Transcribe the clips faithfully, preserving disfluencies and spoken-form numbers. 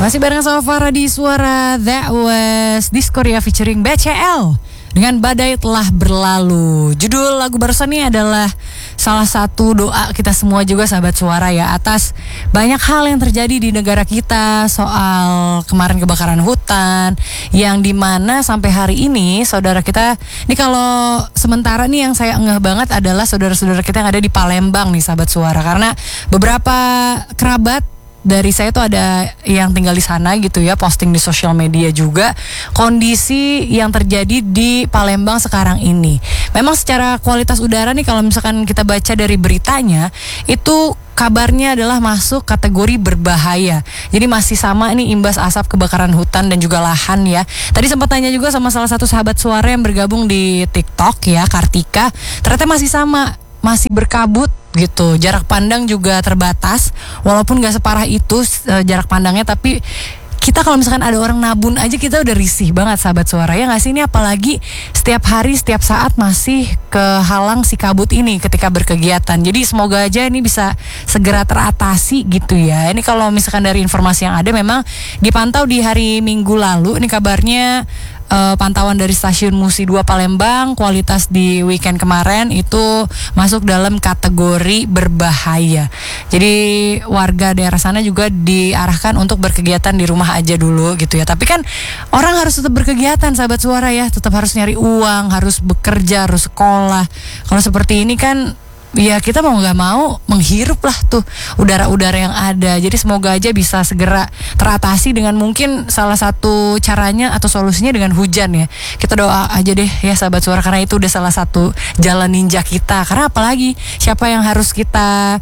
Masih bareng sama Farah di Suara. That was Discordia featuring B C L dengan Badai Telah Berlalu. Judul lagu barusan ini adalah salah satu doa kita semua juga sahabat Suara ya, atas banyak hal yang terjadi di negara kita. Soal kemarin kebakaran hutan yang dimana sampai hari ini saudara kita, ini kalau sementara nih yang saya ngeh banget adalah saudara-saudara kita yang ada di Palembang nih sahabat Suara. Karena beberapa kerabat dari saya tuh ada yang tinggal di sana gitu ya, posting di sosial media juga kondisi yang terjadi di Palembang sekarang ini. Memang secara kualitas udara nih kalau misalkan kita baca dari beritanya, itu kabarnya adalah masuk kategori berbahaya. Jadi masih sama ini imbas asap kebakaran hutan dan juga lahan ya. Tadi sempat tanya juga sama salah satu sahabat Suara yang bergabung di TikTok ya, Kartika. Ternyata masih sama, masih berkabut gitu. Jarak pandang juga terbatas. Walaupun gak separah itu jarak pandangnya, tapi kita kalau misalkan ada orang nabun aja kita udah risih banget sahabat Suara ya gak sih? Ini apalagi setiap hari setiap saat masih kehalang si kabut ini ketika berkegiatan. Jadi semoga aja ini bisa segera teratasi gitu ya. Ini kalau misalkan dari informasi yang ada memang dipantau di hari Minggu lalu. Ini kabarnya Uh, pantauan dari stasiun Musi dua Palembang, kualitas di weekend kemarin itu masuk dalam kategori berbahaya. Jadi warga daerah sana juga diarahkan untuk berkegiatan di rumah aja dulu gitu ya. Tapi kan orang harus tetap berkegiatan sahabat Suara ya, tetap harus nyari uang, harus bekerja, harus sekolah. Kalau seperti ini kan ya kita mau gak mau menghirup lah tuh udara-udara yang ada. Jadi semoga aja bisa segera teratasi dengan mungkin salah satu caranya atau solusinya dengan hujan ya. Kita doa aja deh ya sahabat Suara, karena itu udah salah satu jalan ninja kita. Karena apalagi siapa yang harus kita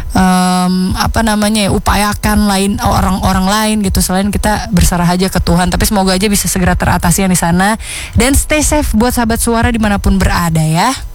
um, apa namanya ya, upayakan lain orang-orang lain gitu selain kita berserah aja ke Tuhan. Tapi semoga aja bisa segera teratasi yang di sana. Dan stay safe buat sahabat Suara dimanapun berada ya.